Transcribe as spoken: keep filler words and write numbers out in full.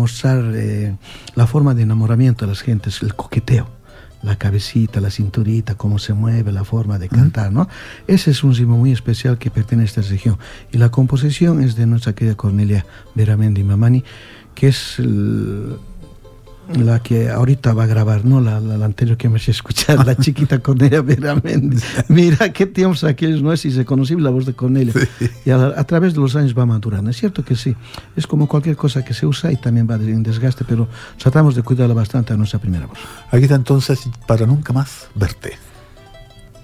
mostrar eh, la forma de enamoramiento de las gentes, el coqueteo, la cabecita, la cinturita, cómo se mueve, la forma de cantar, ¿no? Ese es un ritmo muy especial que pertenece a esta región. Y la composición es de nuestra querida Cornelia Beramendi Mamani, que es el, la que ahorita va a grabar, ¿no? La, la, la anterior que me has escuchado, la chiquita Cornelia Beramendi. Mira qué tiempos aquellos, ¿no? Es irreconocible la voz de Cornelia. Sí. Y a, a través de los años va madurando. Es cierto que sí, es como cualquier cosa que se usa y también va en desgaste, pero tratamos de cuidarla bastante a nuestra primera voz. Aquí está entonces Para Nunca Más Verte.